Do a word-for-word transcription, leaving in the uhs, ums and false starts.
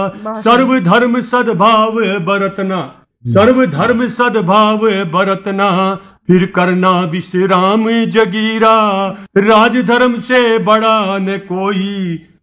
सर्व धर्म सद्भाव बरतना, सर्व धर्म सद्भाव बरतना, फिर करना विश्राम जगीरा। राज धर्म से बड़ा न कोई,